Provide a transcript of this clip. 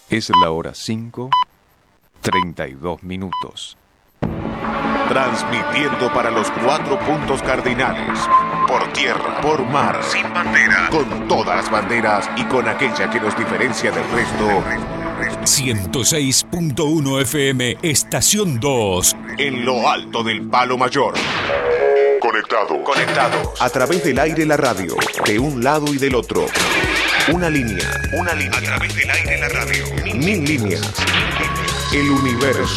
Es la hora 5:32. Transmitiendo para los 4 puntos cardinales. Por tierra, por mar, sin bandera, con todas las banderas y con aquella que nos diferencia del resto. 106.1 FM, Estación 2. En lo alto del Palo Mayor. Conectado. A través del aire la radio, de un lado y del otro. Una línea. A través del aire la radio. 1000 líneas. El universo.